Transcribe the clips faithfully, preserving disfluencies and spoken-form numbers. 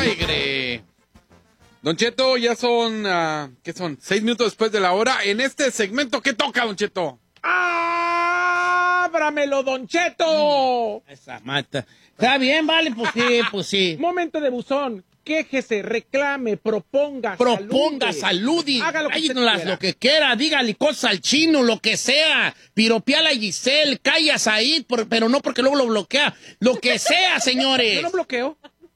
aire. Don Cheto, ya son, uh, ¿qué son? Seis minutos después de la hora. En este segmento, ¿qué toca, Don Cheto? ¡Ábramelo, Don Cheto! Esa mata. Está bien, vale, pues sí, pues sí. Momento de buzón. Quéjese, reclame, proponga, Proponga, salude. Haga lo que usted Háganos quiera. lo que quiera, dígale cosas al chino, lo que sea. Piropeala a Giselle, callas ahí, por- pero no porque luego lo bloquea. Lo que sea, señores. Yo no bloqueo.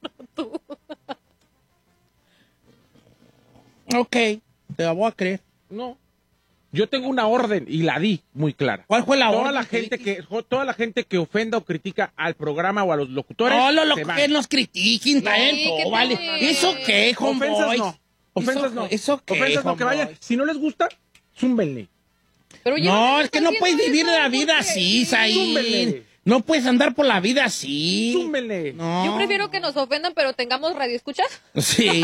Ok, te la voy a creer. No. Yo tengo una orden y la di muy clara. ¿Cuál fue la toda orden La que gente dijiste? que, jo- toda la gente que ofenda o critica al programa o a los locutores. No, lo, lo se van. que nos critiquen tanto, ¿qué vale. tiene? ¿Eso qué, homeboys? Ofensas no. Ofensas ¿Eso- no. ¿Eso qué, Ofensas no, que homeboy? vayan. Si no les gusta, zúmbenle. Pero yo No, me es que estoy no haciendo puedes vivir eso, la vida porque- así, Saín. Zúmbele. No puedes andar por la vida así. Zúmbenle. No. Yo prefiero que nos ofendan, pero tengamos radio escuchas. Sí,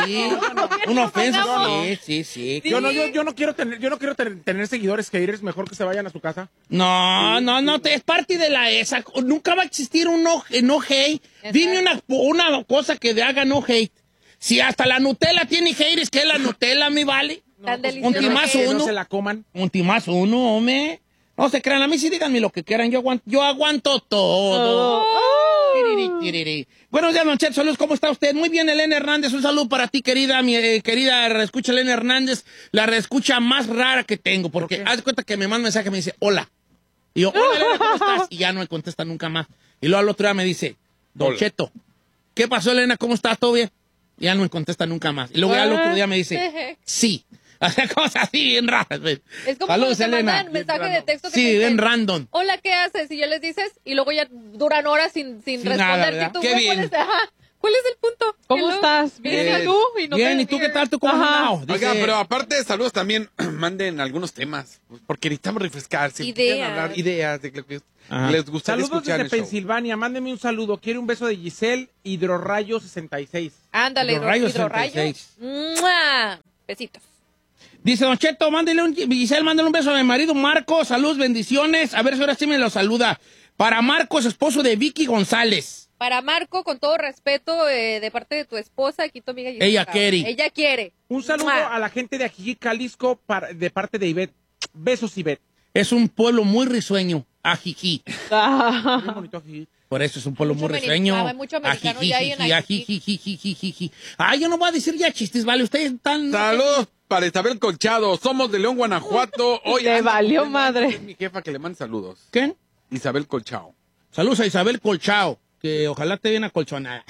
una ofensa, pongamos. sí, sí, sí. Yo no, yo, yo no quiero tener, yo no quiero tener, tener seguidores haters, mejor que se vayan a su casa. No, no, no, te, es parte de la esa. Nunca va a existir un no, no hate. Dime una, una cosa que haga no hate. Si hasta la Nutella tiene haters, ¿qué es la Nutella, mi vale? Tan pues, delicioso. un timazo Que uno. no se la coman. Un timazo uno, hombre. No se crean, a mí sí díganme lo que quieran. Yo aguanto, yo aguanto todo. Tiriri, tiriri. Buenos días, Don Cheto. Saludos, ¿cómo está usted? Muy bien, Elena Hernández. Un saludo para ti, querida, mi eh, querida reescucha Elena Hernández. La reescucha más rara que tengo, porque haz de cuenta que me manda un mensaje y me dice, hola. Y yo, hola, Elena, ¿cómo estás? Y ya no me contesta nunca más. Y luego al otro día me dice, Don Hola. Cheto, ¿qué pasó, Elena? ¿Cómo estás? ¿Todo bien? Y ya no me contesta nunca más. Y luego ya al otro día me dice, sí. O sea, cosas así bien raras. güey. Es como Saludos, cuando te Elena. mandan mensaje de texto que Sí, te dicen, bien random. hola, ¿qué haces? Y yo les dices, y luego ya duran horas sin, sin Sin responder. nada, Y ¿verdad? tú, Qué güey, ¿cuál bien. es, ajá, ¿cuál es el punto? ¿Cómo Y luego, estás? Bien, Bien. ¿y tú? Y no Bien, te- ¿y tú qué tal? ¿Tú cómo has Ajá. andado? Dice- Oiga, pero aparte de saludos también manden algunos temas, porque necesitamos refrescar. Si Ideas. quieren hablar ideas de que les, Ajá. les gustaría Saludos escuchar desde el show. Pensilvania. Mándeme un saludo. Quiero un beso de Giselle Hidrorrayo sesenta y seis. Ándale, Hidrorrayo hidrorrayo. sesenta y seis. ¡Mua! Besitos. Dice Don Cheto, mándele un, Giselle, mándale un beso a mi marido Marcos, saludos, bendiciones, a ver si ahora sí me lo saluda. Para Marcos, esposo de Vicky González. Para Marco, con todo respeto, eh, de parte de tu esposa, aquí tu amiga Gisela Ella Bravo. quiere. Ella quiere. Un saludo ¡Mua! a la gente de Ajijic, Jalisco, para- de parte de Ivette. Besos, Ivette. Es un pueblo muy risueño, Ajijí. Ah. Muy bonito Ajijic. Por eso es un pueblo Mucho muy ameri- risueño. ah, hay mucho americano ya ahí en Ajijiji, ajijijijijiji. Ay, yo no voy a decir ya chistes, ¿vale? Ustedes están... Saludos para Isabel Colchado. Somos de León, Guanajuato. Hoy Le anda valió cumpliendo madre. años, es mi jefa que le manda saludos. ¿Qué? Isabel Colchado. Saludos a Isabel Colchao, que ojalá te bien acolchonada.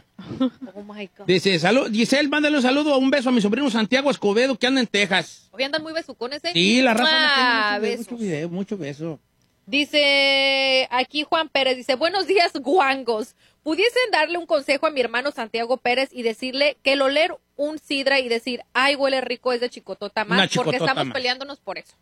Oh my God. Dice, salud, Giselle, mándale un saludo, un beso a mi sobrino Santiago Escobedo, que anda en Texas. Hoy andan muy besucones, ¿eh? Sí, la raza ¡Mua! no tiene mucho, Besos. mucho video, mucho beso. Dice aquí Juan Pérez, dice, buenos días, guangos. ¿Pudiesen darle un consejo a mi hermano Santiago Pérez y decirle que el oler un sidra y decir, ay, huele rico, es de chicotota Una más? chicotota Porque estamos más. peleándonos por eso.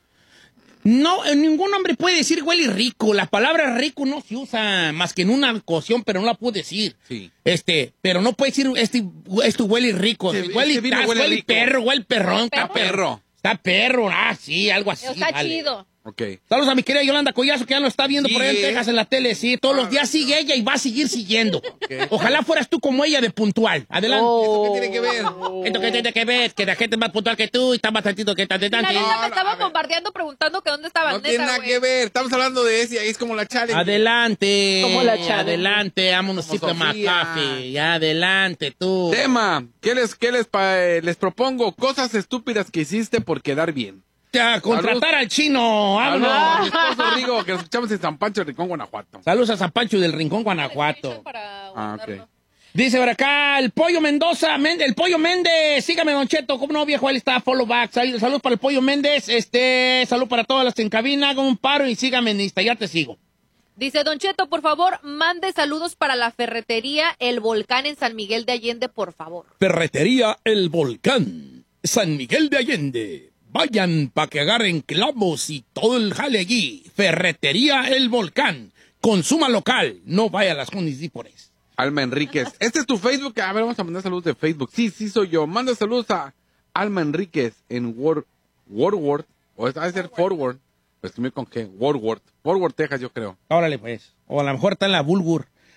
No, eh, ningún hombre puede decir huele rico. La palabra rico no se usa más que en una ocasión, pero no la puedo decir. Sí. Este, pero no puede decir este, esto huele rico. Este- huele, este vino tas, huele huele rico. perro, huele perrón, ¿Perro? está perro. Está perro, ah, sí, algo así. Está vale. chido. Ok. Saludos a mi querida Yolanda Collazo, que ya lo está viendo por allá en Sigue. Texas en la tele, sí. Todos los días sigue ella y va a seguir siguiendo. Ojalá fueras tú como ella de puntual. Adelante. Oh. ¿Qué tiene que ver? Esto que tiene que ver, que la gente es más puntual que tú y está más tantito que tan de La tanto. neta No, me no, estaba a ver. bombardeando preguntando que dónde estaba. No neta, tiene nada güey. que ver. Estamos hablando de ese y ahí es como la challenge. Adelante. Como la chava. Adelante, vámonos Como siempre más Sofía. café. Adelante, tú. Tema. ¿Qué les, qué les, pa- eh, les propongo? Cosas estúpidas que hiciste por quedar bien. A contratar al chino. Saludos Vámonos. a mi esposo Rigo, que lo escuchamos en San Pancho, Rincón, Guanajuato. Saludos a San Pancho del Rincón, Guanajuato. Para Ah, guardarlo. ok. Dice por acá, el Pollo Mendoza, Méndez, el Pollo Méndez, sígame, Don Cheto, ¿cómo no, viejo? Él está, follow back, Sal- salud para el Pollo Méndez, este, salud para todas las en cabina, haga un paro y sígame en Insta, ya te sigo. Dice Don Cheto, por favor, mande saludos para la ferretería El Volcán en San Miguel de Allende, por favor. Ferretería El Volcán, San Miguel de Allende. Vayan para que agarren clavos y todo el jale allí. Ferretería El Volcán, consuma local, no vaya a las Junisdípores. Alma Enríquez. Este es tu Facebook. A ver, vamos a mandar saludos de Facebook. Sí, sí, soy yo. Manda saludos a Alma Enríquez en Word, Wordward. O es, ha de ser Forward. Pues estoy con G. Wordward. Forward, Texas, yo creo. Órale, pues. O a lo mejor está en la Bulgur.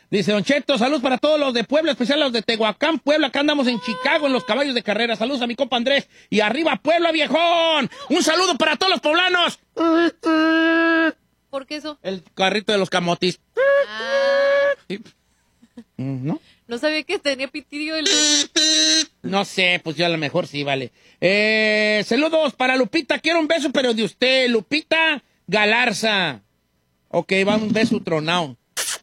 Dice Don Cheto, saludos para todos los de Puebla, especial los de Tehuacán, Puebla, acá andamos en Chicago en los caballos de carrera. Saludos a mi compa Andrés. Y arriba Puebla, viejón. Un saludo para todos los poblanos. ¿Por qué eso? El carrito de los camotis. Ah, ¿No? no sabía que tenía pitirio el... No sé, pues yo a lo mejor sí, vale. Eh, saludos para Lupita, quiero un beso, pero de usted, Lupita Galarza. Ok, va un beso tronado.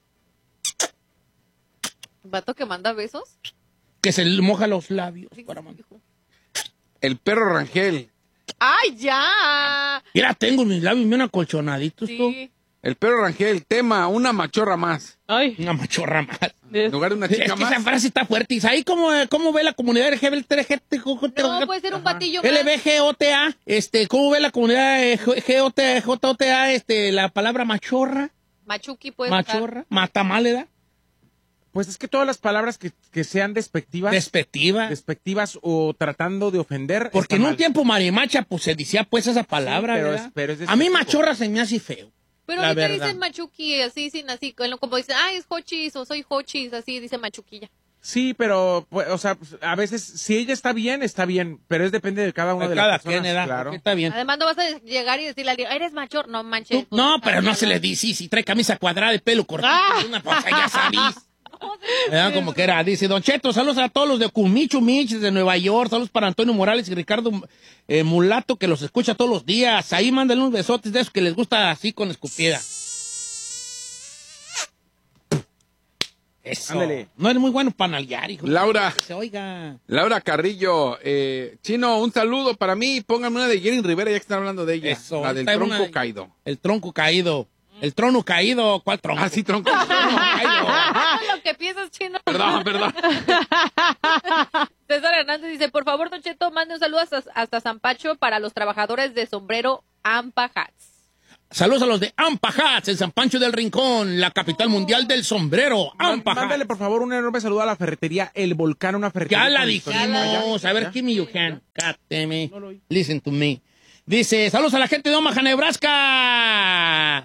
¿Vato que manda besos? Que se le moja los labios. Sí, Para mandar. hijo. El perro Rangel. ¡Ay, ya! Mira, tengo mis labios bien acolchonaditos. tú. Sí. El perro Rangel, tema, una machorra más. Ay. Una machorra más. En lugar de una Es chica que esa más. frase está fuerte. ¿Y ahí cómo, cómo ve la comunidad L G B T? No, puede ser un batillo más. L B G O T A, este, ¿cómo ve la comunidad eh, G O T A, J O T A, este, la palabra machorra? Machuki puede Machorra, matamaleda, Pues es que todas las palabras que, que sean despectivas, despectiva. despectivas o tratando de ofender. Porque está en un mal. tiempo marimacha, pues se decía pues esa palabra, Sí, pero ¿verdad? es- pero es A mí despectivo. machorra se me hace feo. Pero la ahorita verdad. dicen machuki así, sin así, como como dicen, ay, es hochis o soy hochis, así dice machuquilla. Sí, pero, pues, o sea, a veces, si ella está bien, está bien, pero es depende de cada una de Cada las personas. quien edad, claro. ok, está bien. Además, no vas a llegar y decirle al día, eres machor, no manches. Tú- no, pues, pero no ay, se le dice, sí, si trae camisa cuadrada de pelo cortito, Ah. una cosa, ya sabís. ¿Verdad? Como que era. Dice, Don Cheto, saludos a todos los de Cumichu Mich, desde Nueva York. Saludos para Antonio Morales y Ricardo eh, Mulato, que los escucha todos los días. Ahí mándale unos besotes de esos que les gusta así con escupida. Eso. Ándale. No eres muy bueno para nalguear, hijo. Laura. Que se oiga. Laura Carrillo, eh, Chino, un saludo para mí. Pónganme una de Jenny Rivera, ya que están hablando de ella. Eso. La del Está tronco una de- caído. El tronco caído. El trono caído. ¿Cuál tronco? Ah, sí, tronco. El trono caído. Lo que piensas, chino. Perdón, perdón. César Hernández dice, por favor, Don Cheto, mande un saludo hasta, hasta San Pacho para los trabajadores de sombrero Ampa Hats. Saludos a los de Ampa Hats en San Pancho del Rincón, la capital mundial del sombrero. Má- Ampa Mándale, Hats. por favor, un enorme saludo a la ferretería El Volcán, una ferretería. Ya la con dijimos. historia. A ver, ¿Ya? give me your hand. God damn it. No lo oí. Listen to me. Dice, saludos a la gente de Omaha, Nebraska.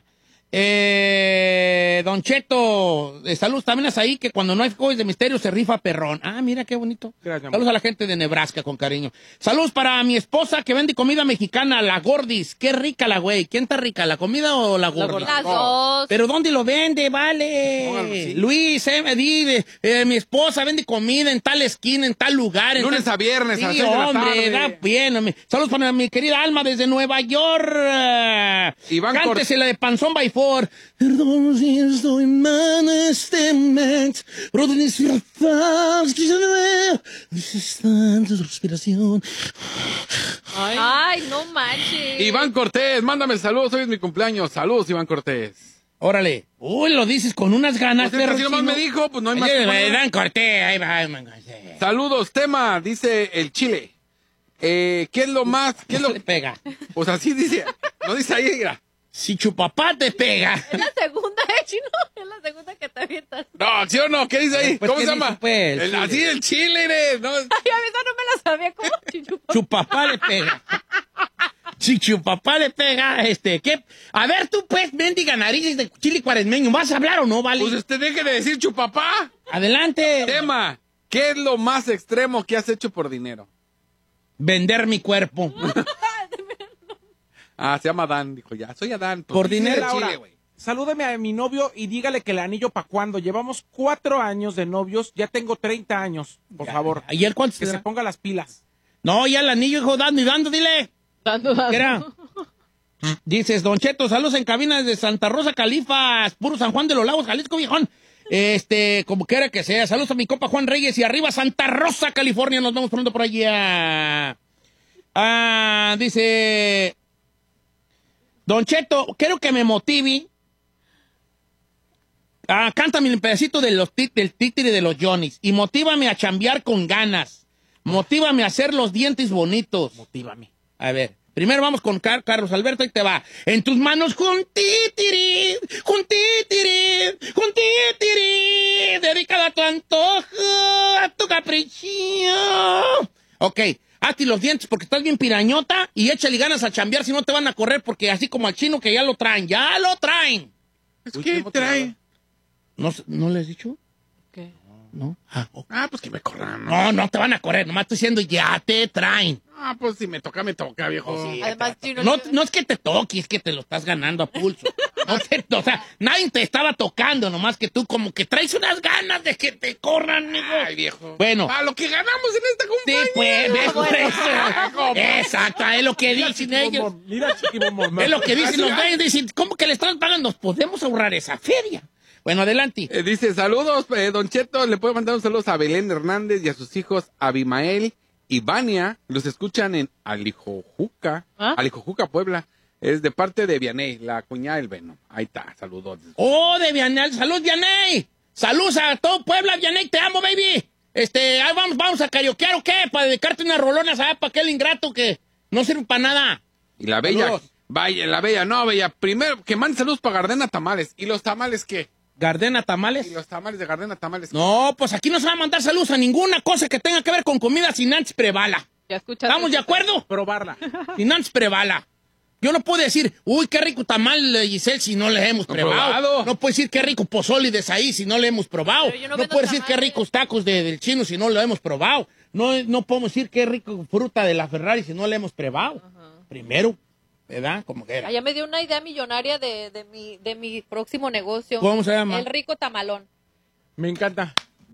Eh, Don Cheto, eh, saludos también a ahí que cuando no hay juegos de misterio se rifa perrón. Ah, mira qué bonito. Gracias, amor. Saludos a la gente de Nebraska con cariño. Saludos para mi esposa que vende comida mexicana, la Gordis. Qué rica la güey. ¿Quién está rica, la comida o la Gordis? Las dos. Pero ¿dónde lo vende? Vale. Póngalo, sí. Luis, eh, me di, eh, mi esposa vende comida en tal esquina, en tal lugar. en Lunes tal- a viernes a las Sí, seis de la hombre, tarde. da bien. hombre. Saludos para mi querida Alma desde Nueva York. Iván Cort- Cántese la de Panzón by Four. Perdón si estoy mal este mes, pero tenés paz, que yo no veo. Necesitas tu respiración. Ay, no manches. Iván Cortés, mándame saludos, hoy es mi cumpleaños. Saludos, Iván Cortés. Órale. Uy, lo dices con unas ganas. Pues es que así perro nomás chino. me dijo, pues no hay más Oye, que poner. Dan Cortés, ahí va, Iván Cortés. Saludos, tema, dice el Chile. Eh, ¿Qué es lo más? ¿Qué es No lo le pega. Pues así dice. No dice ahí, mira. Si chupapá te pega. Es la segunda, ¿eh, chino? Es la segunda que te avientas. No, ¿sí o no? ¿Qué dice ahí? Pues, ¿Cómo ¿qué se dice, llama? pues? El- Chile. así el Chile, ¿eh? No, Ay, a mí esa no me la sabía como chichupa. Chupapá le pega. Si chupapá le pega, este, ¿qué? A ver, tú, pues, mendiga narices de chile cuaresmeño, ¿vas a hablar o no, vale? pues usted deje de decir chupapá. Adelante. Tema, ¿qué es lo más extremo que has hecho por dinero? Vender mi cuerpo. Ah, se llama Adán, dijo ya. Soy Adán. Pues, Por dice dinero. el Laura, Chile, güey. salúdeme a mi novio y dígale que el anillo para cuando. Llevamos cuatro años de novios, ya tengo treinta años, por Ya, favor. ¿Y él cuánto Que se ponga las pilas. No, ya el anillo, hijo, dando y dando, dile. Dando, dando. ¿Qué era? Dices, Don Cheto, saludos en cabina desde Santa Rosa, Califas, puro San Juan de los Lagos, Jalisco, viejón. Este, como quiera que sea, saludos a mi copa Juan Reyes y arriba Santa Rosa, California, nos vemos pronto por allá. Ah, dice, Don Cheto, quiero que me motive. Ah, cántame el pedacito de los tit- del títere de los Johnnies y motívame a chambear con ganas. Motívame a hacer los dientes bonitos. Motívame. A ver, primero vamos con Car- Carlos Alberto y te va. En tus manos, juntitiri, juntitiri, juntitiri, dedicada a tu antojo, a tu capricho. Ok, hazte los dientes porque estás bien pirañota y échale ganas a chambear si no te van a correr porque así como al chino que ya lo traen, ya lo traen. Es que trae. ¿No, ¿no le has dicho? ¿Qué? ¿No? Ah, oh. Ah, pues que me corran. ¿no? No, no te van a correr, nomás estoy diciendo ya te traen. Ah, pues si me toca, me toca, viejo. Sí, Además, Chino, No, yo- no es que te toque, es que te lo estás ganando a pulso. No te- o sea, nadie te estaba tocando, nomás que tú como que traes unas ganas de que te corran, amigo. Ay, viejo. Bueno. A lo que ganamos en esta Sí, compañía. pues, ves por Bueno. eso. Exacto, es lo que dicen ellos. Mira, chiquimomo. Es lo que dicen los dueños, dicen, ¿cómo que le están pagando? Nos podemos ahorrar esa feria. Bueno, adelante. Eh, dice, saludos, eh, Don Cheto. Le puedo mandar un saludo a Belén Hernández y a sus hijos Abimael y Vania. Los escuchan en Alijojuca, ¿Ah? Alijojuca, Puebla. Es de parte de Vianey, la cuñada del Veno. Ahí está, saludos. Oh, de Vianey, salud, Vianey. Saludos a todo Puebla, Vianey, te amo, baby. Este, ahí vamos, vamos a carioquear, ¿o qué? Para dedicarte unas rolonas, ¿sabes? Para aquel ingrato que no sirve para nada. Y la Bella, Saludos. vaya, la Bella, no, Bella. Primero, que mande saludos para Gardena Tamales. ¿Y los tamales qué? Gardena Tamales. ¿Y los tamales de Gardena Tamales qué? No, pues aquí no se va a mandar saludos a ninguna cosa que tenga que ver con comida sin antes prevala. Ya escuchaste. ¿Estamos de acuerdo? Probarla. Sin antes prevala. Yo no puedo decir, uy, qué rico tamal, eh, Giselle, si no le hemos No probado. probado. No puedo decir qué rico pozole de ahí si no le hemos probado. Pero yo no No, vendo puedo decir qué tamales. ricos tacos de- del chino si no lo hemos probado. No, no podemos decir qué rico fruta de la Ferrari si no le hemos probado. Primero, ¿verdad? Como que era. Allá me dio una idea millonaria de, de, mi, de mi próximo negocio. ¿Cómo se llama? El rico tamalón. Me encanta.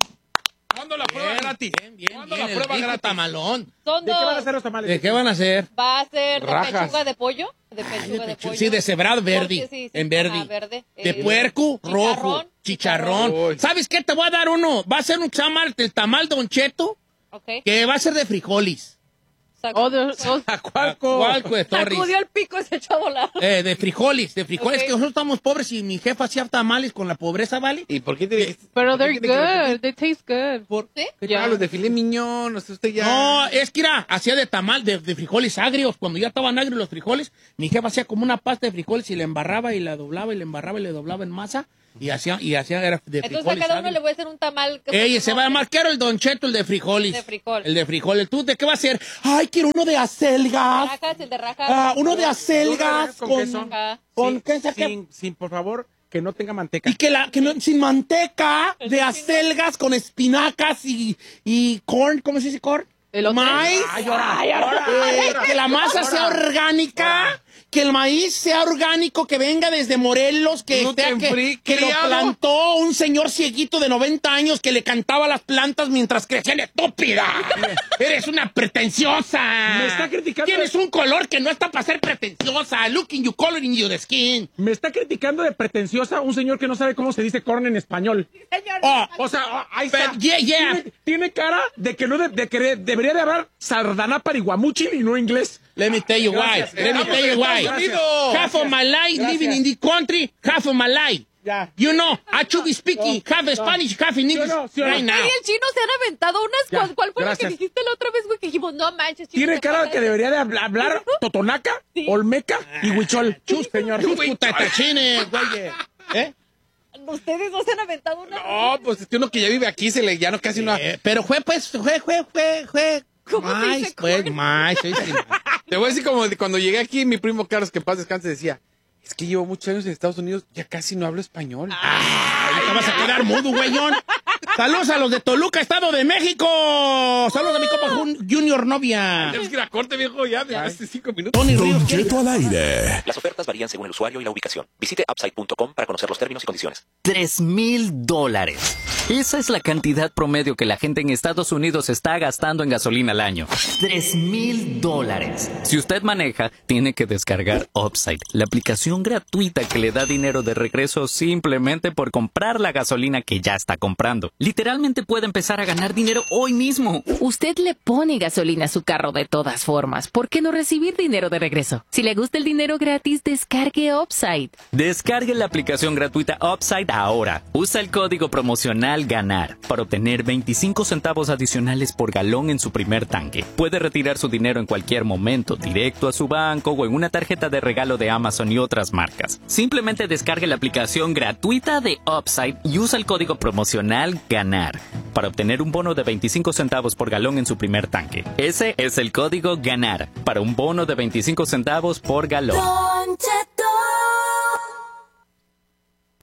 ¿Cuándo la prueba gratis? Bien, bien, ¿Cuándo bien, la el prueba rico gratis? tamalón. Son ¿De qué van a dos. hacer los tamales? ¿De qué van a hacer? Va a ser de Rajas. pechuga de pollo. De pechuga de pollo. Sí, de cebrado verde, Porque sí, sí, en verde. ajá, verde. De Eh, puerco rojo, chicharrón, chicharrón. chicharrón. ¿Sabes qué? Te voy a dar uno. Va a ser un tamal, el tamal Don Cheto, Ok. que va a ser de frijoles. Sac- Oh, de- oh, Acualco. Cualco de Torres. Sacudió el pico ese chavo la. Eh, de frijoles, de frijoles, Ok. que nosotros estamos pobres y mi jefa hacía tamales con la pobreza, ¿vale? ¿Y por qué te dijiste? Pero por qué they're tiene que ver? good. They taste good. Por- ¿Sí? Ah, los de filé miñón, no sé usted ya. No, es que era, hacía de tamal, de, de frijoles agrios. Cuando ya estaban agrios los frijoles, mi jefa hacía como una pasta de frijoles y le embarraba y la doblaba y le embarraba y le doblaba en masa y hacía, y hacía era de Entonces a frijoles cada uno agrios. le voy a hacer un tamal. que Ey, con se su va a nombre. llamar, quiero el Don Cheto, el de frijoles. De frijol. El de frijoles. ¿Tú de qué va a ser? Ay, quiero uno de acelgas. Rajas, el de rajas. Ah, uno de acelgas Con con, queso. Ajá. con Sí, queso que- sin, sin, por favor, que no tenga manteca. y que la que no, sin manteca, de acelgas con espinacas y, y corn, ¿cómo se dice corn? Elote. Maíz. Ay, ahora, ay, ahora, Eh, ahora. que la masa sea orgánica, que el maíz sea orgánico, que venga desde Morelos, que, No te sea que, enfrí- que lo criado. plantó un señor cieguito de noventa años que le cantaba a las plantas mientras crecían. ¡Estúpida! Eres una pretenciosa. Me está criticando. Tienes un color que no está para ser pretenciosa. Looking you color in your skin. Me está criticando de pretenciosa un señor que no sabe cómo se dice corn en español. Oh, O sea, ah, ahí Pero, está. yeah, yeah. Tiene, tiene cara de que no de, de que de- debería de hablar sardanaparihuamuchil y no inglés. let me tell you why. Gracias. Let me tell you why. Estados Unidos. Half of my life Gracias. living in this country, half of my life. Ya. You know, I should be speaking half Spanish, half in English no? ¿Sí o no? right now. Y el chino se han aventado unas Ya, cosas. ¿Cuál fue gracias. lo que dijiste la otra vez, güey? Que dijimos, no manches, chino. Tiene te cara de pasas. que debería de hablar, hablar totonaca, Sí. olmeca y huichol. Chus, señor. Chusco tatachines, güey. ¿Eh? Ustedes no se han aventado una. No, pues este uno que ya vive aquí se le ya no casi no. Eh, pero fue, pues, fue, fue, fue, fue. ¿Cómo se Más, dice pues, corn? más. sí, sí. Te voy a decir como de cuando llegué aquí, mi primo Carlos, que en paz descanse, decía, es que llevo muchos años en Estados Unidos, ya casi no hablo español. Ay, te vas a quedar mudo, güeyón. Saludos a los de Toluca, Estado de México. Saludos a mi compa Jun- Junior Novia. Tenemos que ir a corte, viejo, ya de hace cinco minutos. Tony Ríos. Don Cheto al aire. Las ofertas varían según el usuario y la ubicación. Visite upside punto com para conocer los términos y condiciones. Tres mil dólares. Esa es la cantidad promedio que la gente en Estados Unidos está gastando en gasolina al año. Tres mil dólares. Si usted maneja, tiene que descargar Upside, la aplicación gratuita que le da dinero de regreso simplemente por comprar la gasolina que ya está comprando. Literalmente puede empezar a ganar dinero hoy mismo. Usted le pone gasolina a su carro de todas formas. ¿Por qué no recibir dinero de regreso? Si le gusta el dinero gratis, descargue Upside. Descargue la aplicación gratuita Upside ahora. Usa el código promocional GANAR para obtener veinticinco centavos adicionales por galón en su primer tanque. Puede retirar su dinero en cualquier momento, directo a su banco o en una tarjeta de regalo de Amazon y otras marcas. Simplemente descargue la aplicación gratuita de Upside y usa el código promocional GANAR para obtener un bono de veinticinco centavos por galón en su primer tanque. Ese es el código GANAR para un bono de veinticinco centavos por galón.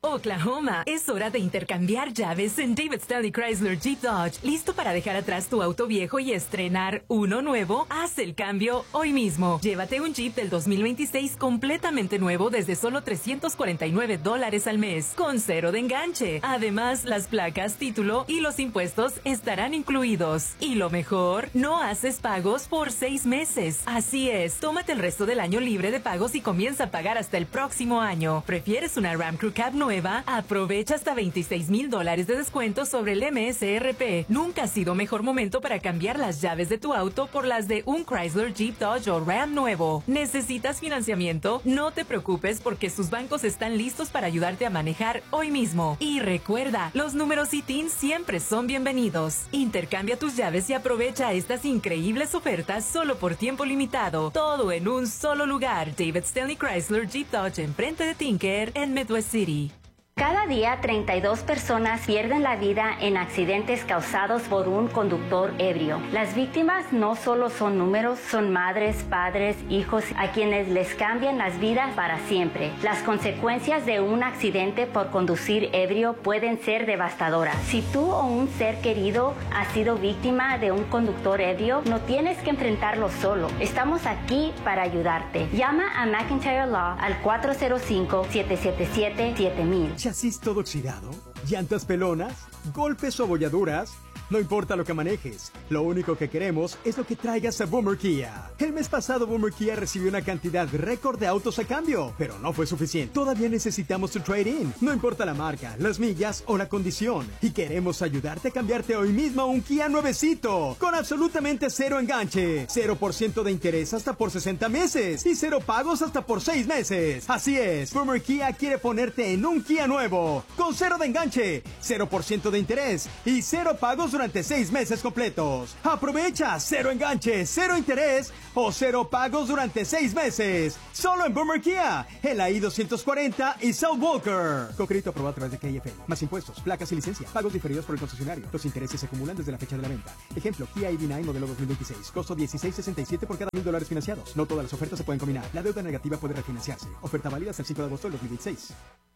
Oklahoma, es hora de intercambiar llaves en David Stanley Chrysler Jeep Dodge. ¿Listo para dejar atrás tu auto viejo y estrenar uno nuevo? Haz el cambio hoy mismo. Llévate un Jeep del dos mil veintiséis completamente nuevo desde solo trescientos cuarenta y nueve dólares al mes, con cero de enganche. Además, las placas, título y los impuestos estarán incluidos. Y lo mejor, no haces pagos por seis meses. Así es, tómate el resto del año libre de pagos y comienza a pagar hasta el próximo año. ¿Prefieres una Ram Crew Cab nueva? Aprovecha hasta veintiséis mil dólares de descuento sobre el M S R P. Nunca ha sido mejor momento para cambiar las llaves de tu auto por las de un Chrysler, Jeep, Dodge o Ram nuevo. ¿Necesitas financiamiento? No te preocupes porque sus bancos están listos para ayudarte a manejar hoy mismo. Y recuerda, los números I T I N siempre son bienvenidos. Intercambia tus llaves y aprovecha estas increíbles ofertas solo por tiempo limitado. Todo en un solo lugar. David Stanley Chrysler Jeep Dodge enfrente de Tinker en Midwest City. Cada día, treinta y dos personas pierden la vida en accidentes causados por un conductor ebrio. Las víctimas no solo son números, son madres, padres, hijos, a quienes les cambian las vidas para siempre. Las consecuencias de un accidente por conducir ebrio pueden ser devastadoras. Si tú o un ser querido ha sido víctima de un conductor ebrio, no tienes que enfrentarlo solo. Estamos aquí para ayudarte. Llama a McIntyre Law al cuatro cero cinco, siete siete siete, siete mil. ¿Chasis todo oxidado? ¿Llantas pelonas? ¿Golpes o abolladuras? No importa lo que manejes, lo único que queremos es lo que traigas a Boomer Kia. El mes pasado Boomer Kia recibió una cantidad récord de autos a cambio, pero no fue suficiente. Todavía necesitamos tu trade-in, no importa la marca, las millas o la condición. Y queremos ayudarte a cambiarte hoy mismo a un Kia nuevecito, con absolutamente cero enganche, cero por ciento de interés hasta por sesenta meses y cero pagos hasta por seis meses. Así es, Boomer Kia quiere ponerte en un Kia nuevo, con cero de enganche, cero por ciento de interés y cero pagos durante seis meses completos. Aprovecha cero enganche, cero interés o cero pagos durante seis meses. Solo en Boomer Kia, en la I doscientos cuarenta y South Walker. Con crédito aprobado a través de K F L. Más impuestos, placas y licencia. Pagos diferidos por el concesionario. Los intereses se acumulan desde la fecha de la venta. Ejemplo, Kia I D nueve modelo dos mil veintiséis. Costo dieciséis sesenta y siete por cada mil dólares financiados. No todas las ofertas se pueden combinar. La deuda negativa puede refinanciarse. Oferta válida hasta el cinco de agosto del dos mil veintiséis.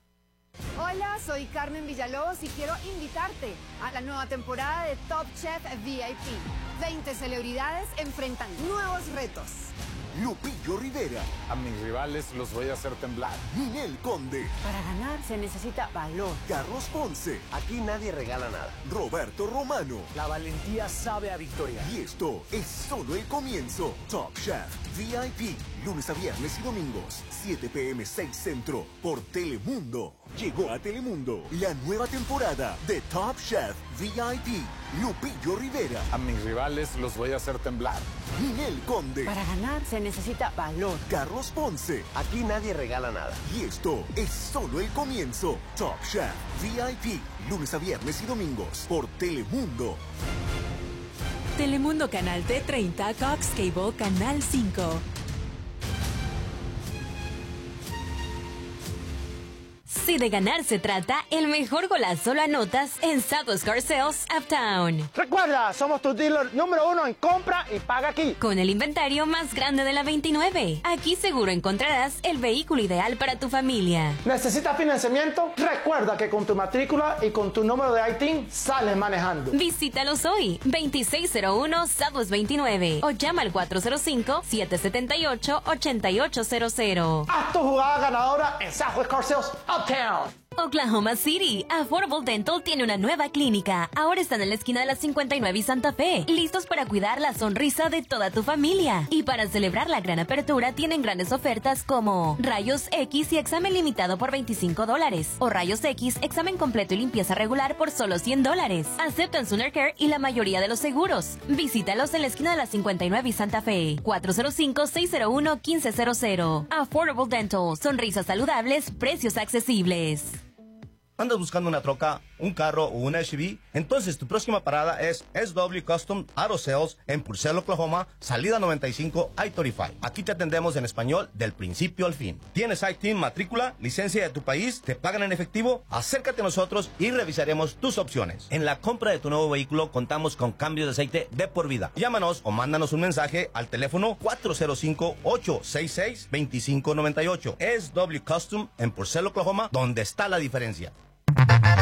Hola, soy Carmen Villalobos y quiero invitarte a la nueva temporada de Top Chef V I P. veinte celebridades enfrentan nuevos retos. Lupillo Rivera. A mis rivales los voy a hacer temblar. Ninel Conde. Para ganar se necesita valor. Carlos Ponce. Aquí nadie regala nada. Roberto Romano. La valentía sabe a victoria. Y esto es solo el comienzo. Top Chef V I P. Lunes a viernes y domingos, siete p m seis Centro, por Telemundo. Llegó a Telemundo la nueva temporada de Top Chef V I P. Lupillo Rivera. A mis rivales los voy a hacer temblar. Ninel Conde. Para ganar se necesita valor. Carlos Ponce. Aquí nadie regala nada. Y esto es solo el comienzo. Top Chef V I P. Lunes a viernes y domingos, por Telemundo. Telemundo Canal T treinta, Cox Cable Canal cinco. Si de ganar se trata, el mejor golazo lo anotas en Southwest Car Sales Uptown. Recuerda, somos tu dealer número uno en compra y paga aquí. Con el inventario más grande de la veintinueve. Aquí seguro encontrarás el vehículo ideal para tu familia. ¿Necesitas financiamiento? Recuerda que con tu matrícula y con tu número de I T I N sales manejando. Visítalos hoy, veintiséis cero uno Southwest veintinueve o llama al cuatro cero cinco, siete siete ocho, ocho ocho cero cero. Haz tu jugada ganadora en Southwest Car Sales Uptown. Oklahoma City, Affordable Dental tiene una nueva clínica. Ahora están en la esquina de la cincuenta y nueve y Santa Fe, listos para cuidar la sonrisa de toda tu familia. Y para celebrar la gran apertura, tienen grandes ofertas como rayos X y examen limitado por veinticinco dólares, o rayos X, examen completo y limpieza regular por solo cien dólares. Aceptan Sooner Care y la mayoría de los seguros. Visítalos en la esquina de la cincuenta y nueve y Santa Fe, cuatro cero cinco, seis cero uno, uno cinco cero cero. Affordable Dental, sonrisas saludables, precios accesibles. ¿Andas buscando una troca un carro o una S U V, entonces tu próxima parada es S W Custom Auto Sales en Purcell, Oklahoma, salida noventa y cinco I treinta y cinco. Aquí te atendemos en español del principio al fin. ¿Tienes I T I N, matrícula, licencia de tu país? ¿Te pagan en efectivo? Acércate a nosotros y revisaremos tus opciones. En la compra de tu nuevo vehículo contamos con cambios de aceite de por vida. Llámanos o mándanos un mensaje al teléfono cuatro cero cinco, ocho seis seis, dos cinco nueve ocho. S W Custom en Purcell, Oklahoma, donde está la diferencia.